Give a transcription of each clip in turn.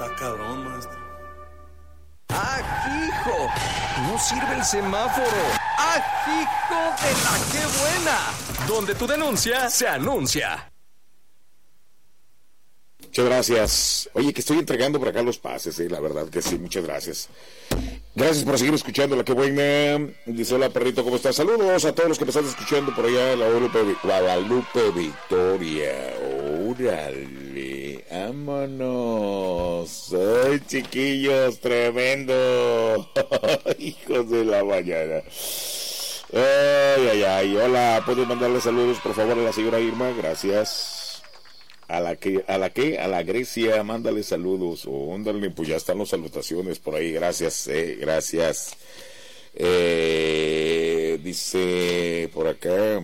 Está cabrón, maestro. ¡Ah, hijo! No sirve el semáforo. ¡Ah, hijo de la qué buena! Donde tu denuncia se anuncia. Muchas gracias. Oye, que estoy entregando por acá los pases, la verdad que sí, muchas gracias. Gracias por seguir escuchando La Que Buena. Dice, hola perrito, ¿cómo estás? Saludos a todos los que me están escuchando por allá, la Guadalupe Victoria. Órale, vámonos. Ay, chiquillos, tremendo. Hijos de la mañana. Ay. Hola, ¿puedes mandarle saludos por favor a la señora Irma? Gracias. A la Grecia, mándale saludos. Óndale, pues ya están las salutaciones por ahí. Gracias, gracias. Dice por acá.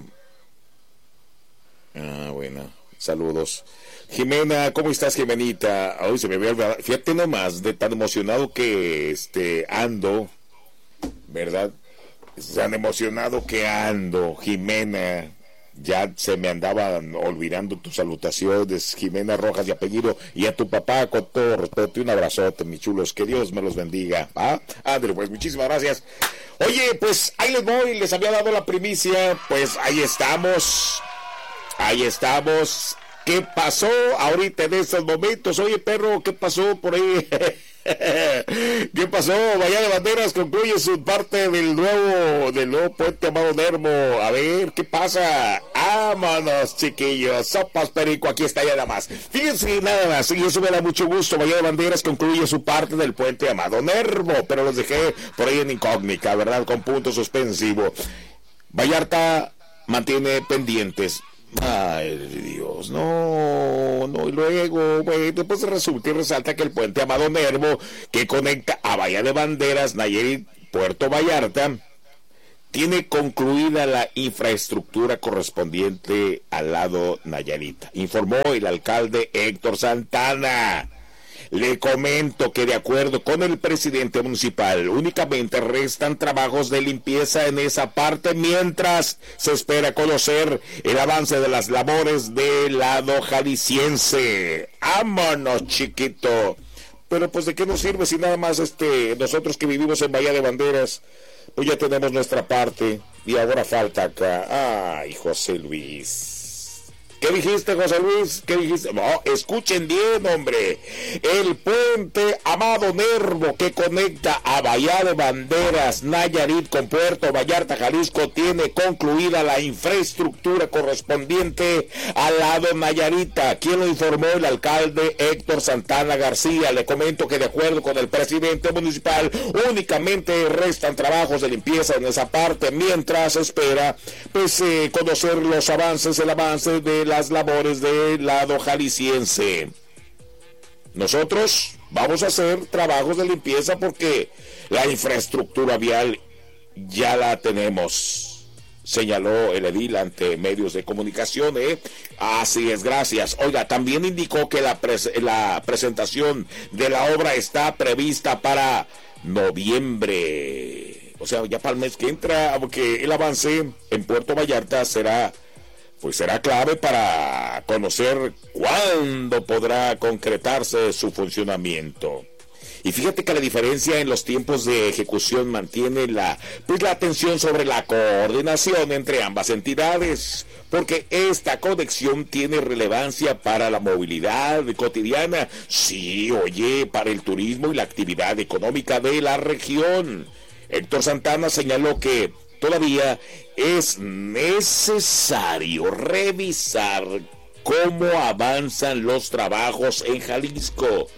Bueno, saludos. Jimena, ¿cómo estás, Jimenita? Hoy se me había olvidado. Fíjate nomás, de tan emocionado que ando, ¿verdad? Tan emocionado que ando, Jimena. Ya se me andaban olvidando tus salutaciones, Jimena Rojas de apellido, y a tu papá con todo respeto y un abrazote, mis chulos, que Dios me los bendiga. André, pues muchísimas gracias. Oye, pues ahí les voy, les había dado la primicia, pues ahí estamos. ¿Qué pasó ahorita en estos momentos? Oye, perro, ¿qué pasó por ahí? ¿Qué pasó? Bahía de Banderas concluye su parte del nuevo puente Amado Nervo. A ver, ¿qué pasa? Vámonos, chiquillos. Sopas Perico, aquí está ya nada más. Fíjense nada más, y eso me da mucho gusto. Bahía de Banderas concluye su parte del puente Amado Nervo, pero los dejé por ahí en incógnita, ¿verdad? Con punto suspensivo. Vallarta mantiene pendientes. Ay, Dios, no, y luego, pues resulta y resalta que el puente Amado Nervo, que conecta a Bahía de Banderas, Nayarit, Puerto Vallarta, tiene concluida la infraestructura correspondiente al lado Nayarita, informó el alcalde Héctor Santana. Le comento que de acuerdo con el presidente municipal, únicamente restan trabajos de limpieza en esa parte mientras se espera conocer el avance de las labores del lado jalisciense. ¡Vámonos, chiquito! Pero pues de qué nos sirve si nada más nosotros que vivimos en Bahía de Banderas, pues ya tenemos nuestra parte y ahora falta acá. ¡Ay, José Luis! ¿Qué dijiste, José Luis? ¿Qué dijiste? No, escuchen bien, hombre. El puente Amado Nervo que conecta a Bahía de Banderas, Nayarit con Puerto Vallarta, Jalisco, tiene concluida la infraestructura correspondiente al lado Nayarita. ¿Quién lo informó? El alcalde Héctor Santana García. Le comento que de acuerdo con el presidente municipal, únicamente restan trabajos de limpieza en esa parte mientras espera conocer los avances, el avance de las labores del lado jalisciense. Nosotros vamos a hacer trabajos de limpieza porque la infraestructura vial ya la tenemos, señaló el edil ante medios de comunicación. Así es, gracias. Oiga, también indicó que la presentación de la obra está prevista para noviembre, o sea, ya para el mes que entra, aunque el avance en Puerto Vallarta será clave para conocer cuándo podrá concretarse su funcionamiento. Y fíjate que la diferencia en los tiempos de ejecución mantiene la atención sobre la coordinación entre ambas entidades, porque esta conexión tiene relevancia para la movilidad cotidiana, sí, oye, para el turismo y la actividad económica de la región. Héctor Santana señaló que todavía es necesario revisar cómo avanzan los trabajos en Jalisco.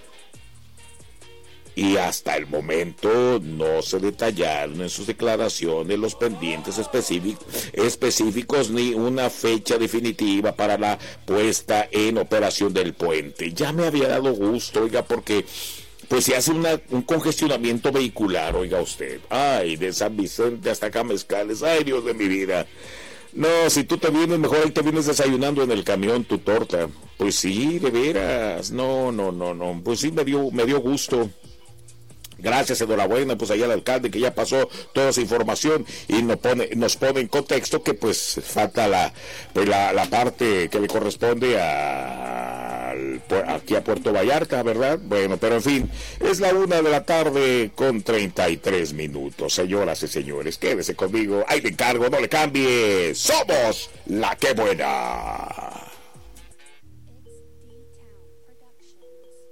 Y hasta el momento no se detallaron en sus declaraciones los pendientes específicos ni una fecha definitiva para la puesta en operación del puente. Ya me había dado gusto, oiga, porque pues se hace un congestionamiento vehicular, oiga usted. Ay, de San Vicente hasta acá Mezcales, ay, Dios de mi vida. No, si tú te vienes, mejor ahí te vienes desayunando en el camión tu torta. Pues sí, de veras. No. Pues sí, me dio gusto. Gracias, enhorabuena, pues allá al alcalde que ya pasó toda esa información y nos pone en contexto que pues falta la parte que le corresponde al aquí a Puerto Vallarta, ¿verdad? Bueno, pero en fin, es la 1:33 p.m. Señoras y señores, quédese conmigo, ahí te encargo, no le cambie. Somos La Que Buena.